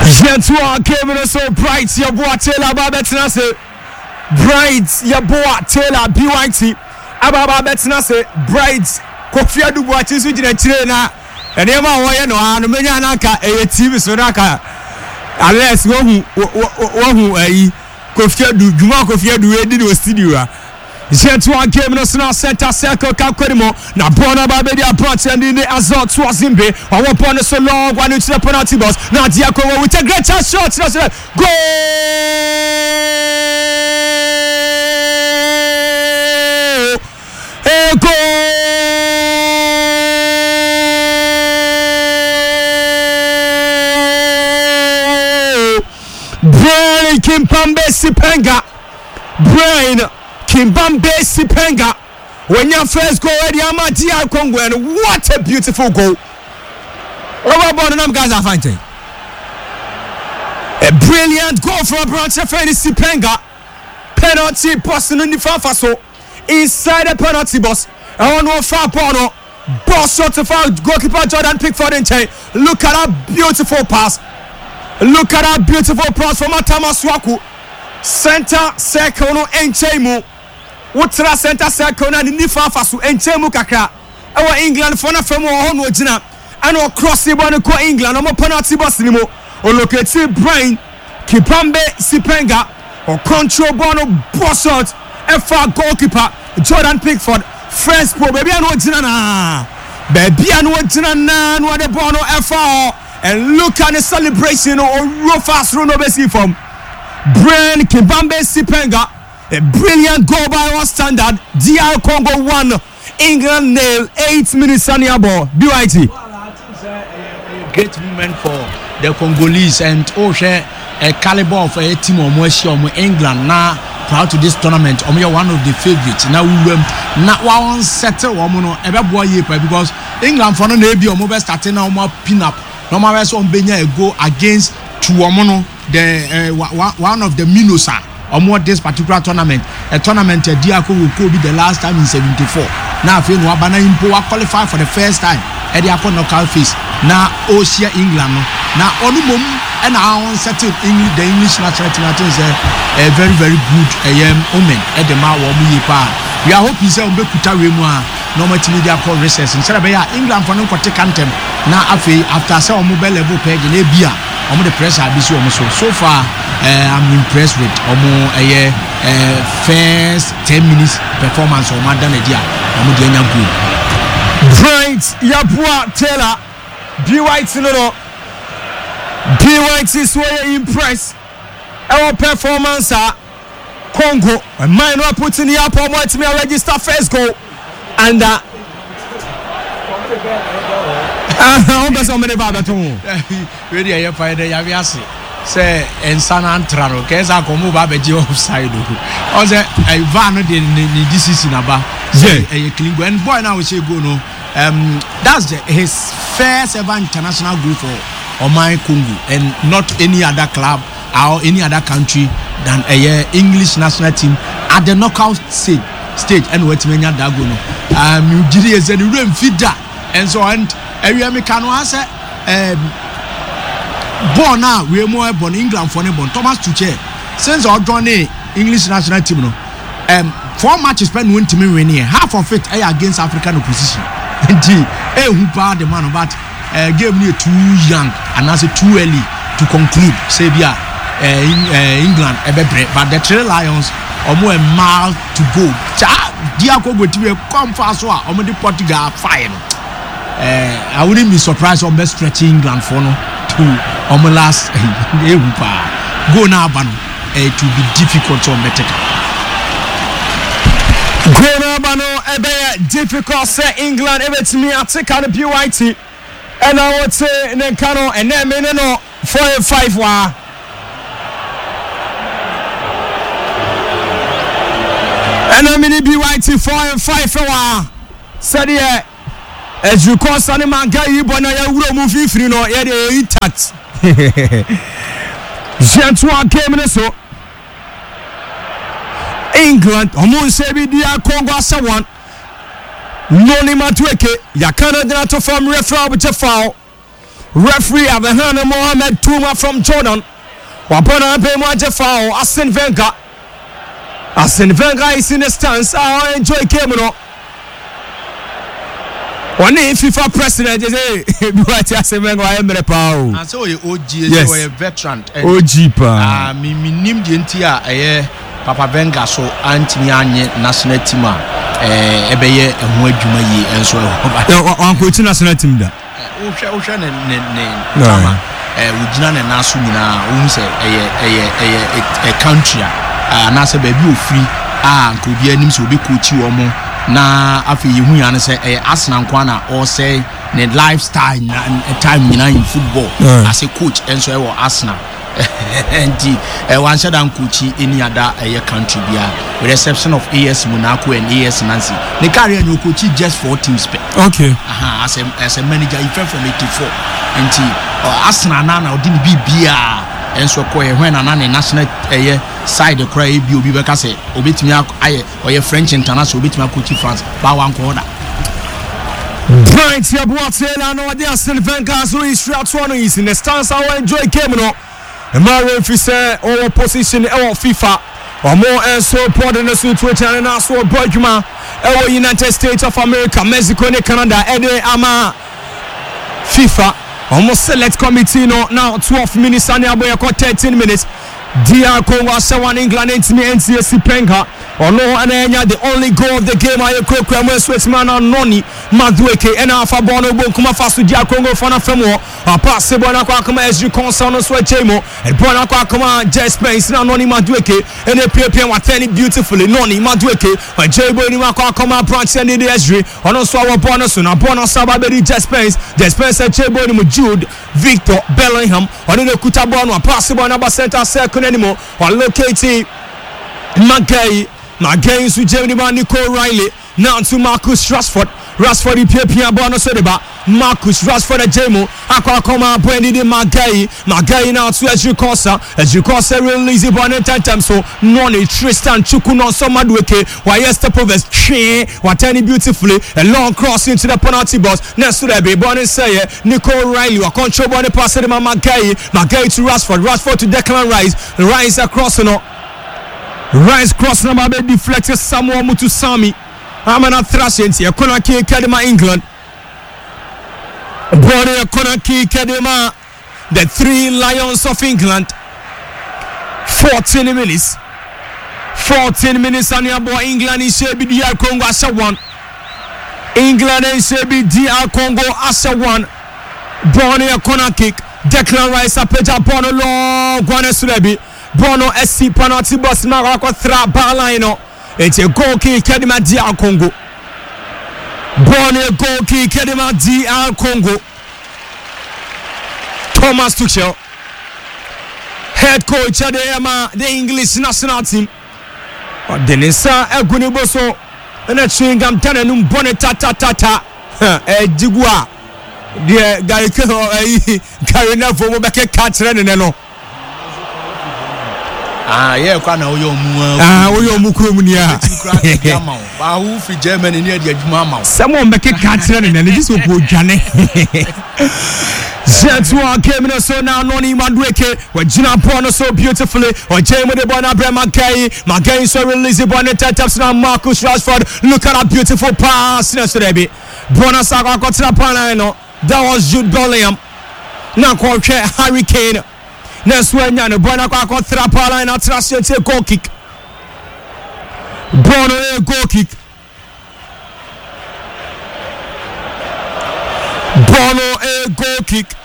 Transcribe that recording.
Gentle came in so bright, your boy Taylor Babetina say. Bright, your boy Taylor BYT. Ababa Betina say, Bright, Kofi Adu Boachi Sujina China. And Emma Wayano, and Menya Naka, a TV Sonaka. Unless one who a Kofi Adu, Juma Kofi Adu, Eddie Studio. Gentle came in a center circle, Kakodimo. Now, Bona Babedia brought and in the Azot Swazimbe. I want upon so long, one into the penalty box. Now, Diakovo with a great chance shot. Go! Goal! Brian Kimpembe Sipenga. Brian Kimpembe Sipenga. When your first goal, Eddie Amadia Congo, and what a beautiful goal! Over Bonham Gaza Fante. A brilliant goal from Bronze Feni Sipenga. Penalty Boston in the Fafaso. Inside the penalty box, I want no far corner. Boss shot to foul goalkeeper Jordan Pickford in chain. Look at that beautiful pass. Look at that beautiful pass from Atama Swaku. Center circle no enchemu. Utra center circle na ni fafasu enchemu kakra. Our England for na femo on wojina. Ano cross the ball ko England. Omo penalty box ni mo. O locate Brian Kimpembe Sipenga. O control ball no boss shot. FA goalkeeper Jordan Pickford first pro baby anu ojina na no the ball no FA and look at the celebration or fast run over see from Brian Kimpembe Sipenga. A brilliant goal by our standard. DR Congo 1 England 0 8 minutes on your ball. BYT. Great moment for the Congolese and a caliber of a team of England now proud to this tournament. You're one of the favorites. Now we now settle because England for no be or mobile starting now more pin up. No matter so go against Tuomono, the one of the Minosa or more this particular tournament. A tournament Diako will be the last time in 74. Now if you know Abana Impo qualify for the first time at the knockout phase. Now Oceania England. Now Onumum and our settled the English national team is a very good omen at the Mawa. We are hoping that we will remove no multimedia call recess instead of England for no take anthem. Now after some mobile level peg in Abia, the pressure so far I'm impressed with first 10 minutes performance of Madame Edia. Bright Yabua Taylor BYT no BYT is where you impress our performance Congo and mine are putting the up on what me register first goal and really I find the Yaviasi say and San Antrano Kesa Komu Babeji offside or the Van this is in Aba a clean and boy now we say go no that's his first ever international goal for Omai Congo and not any other club or any other country than a English national team at the knockout stage and what many dagono Nigeria is a real feeder and so on every American answer born now we more born England for born Thomas Tuchel since our journey English national team no 4 matches spent win to me winning half of it against African opposition and who bad the man but game me too young and as too early to conclude Sabia England but the Three Lions are more a mile to go. Diako go to come fast or the Portugal fire. I wouldn't be surprised on best stretching England for no to last go now ban to be difficult to better. Go now bano difficult say England ever to me I take out the BYT and I would say Nenkano and then no 4-5 wa. And I'm in the BYT 4-5 for wa. Said yeah. As you call Sunny Manga, you bona ya uro movie free no ya de intact. Jean-Toi came in so. England, omo sebi dia Congo asa one. Noni matweke ya Canada to form referee with foul. Referee Abahana Mohamed Touma from Jordan. Wapona Bemo foul. Arsene Wenger. Arsene Wenger is in the stance. I enjoy Kemono. One FIFA president is a Arsene Wenger. I am the power. And so you OG, yes. You are a veteran. OG pa. Me name the entire Papa Wenger so Anthony Anye national team. Ebeye ehun adwuma yi enso wan coach national team da. Ohwe ne tama ugina ne naso nyina wo se a country na se ba bi ofiri nko bi anim se obi coach wo mo na afi yehu ya ne se Arsenal nkwa na o say ne lifestyle na time nyina in football as a coach enso e wo Arsenal and one shot and coachy any other country bia with exception of AS Monaco and AS Nancy. The career you coachy just 4 teams. Okay. As a manager, you fell from 84 and Arsenal now didn't be bia and so when an national side the cry be because say obit me or your French international obit me coachy France by one corner. Right, yeah, Boatela no idea Sylvain Gazo is straight one is in the stance I enjoy Kemino. Mario Fise or position or FIFA or more and so important as Twitter and also Bergman or United States of America, Mexico and Canada, Ede Ama FIFA almost select committee now 12 minutes and 13 minutes. DR Congo 7 England NCSC Penga or no and the only goal of the game I Kremwe Switzman and Noni Madueke and Alpha Bono Bonkuma Fasu DR Congo Fana Femo a pass Bonakwa as you concern Swechemo and Bonakwa Jess Space now Noni Madueke and a PPM Watani beautifully Noni Madueke by J Boni Makwa branch and the SG on also our bonus on a bonus Sababedi Jess Space and J Boni Jude Victor Bellingham on the Kutabono pass Bonaba Center second anymore or locating Magai to Germany by Nico Riley now to Marcus Rashford the Pia bonus Marcus Rashford a Jemo Aquacoma Brandy Magai now to as you Cosa release it 1 time so Noni Tristan Chukuno Somadueke while Yestapovez what any beautifully a long cross into the penalty box next to the be Bonnie say Nico Riley or control body pass Magai to Rashford to Declan Rice across Rice cross number be deflected Samuel Mutusami Amana thrashing here Konaki Academy England Body Konaki Academy the 3 Lions of England 14 minutes and your boy England is Shebi DR Congo Asha 1 England is Shebi DR Congo Asha 1 Body corner kick Declan Rice a peja Bono long Guanesulebi Bono SC penalty box now thra balino. It's a goal kick Kedima DR Congo. Bono goal kick Kedima DR Congo. Thomas Tuchel, head coach of the English national team. Denisa Eguniboso and a chewing gum tenenum bonnet tata Digua. The Garina for Beke Catren. Yeah, kana oyo mukromunia. Ba who fi Germany near the mama. Someone make a catcher and this will go Jane. Zetua came in so now Noni Madueke where Gina Bono so beautifully or Jamie de Bona Magai so release the bonnet taps now Marcus Rashford. Look at that beautiful pass yesterday. Bona Saga got to the panel. That was Jude Bellingham. Now called Harry Kane. Next one, Bono Kwako Trapala and Atrashe goal kick. Bono a goal kick. Bono a goal kick.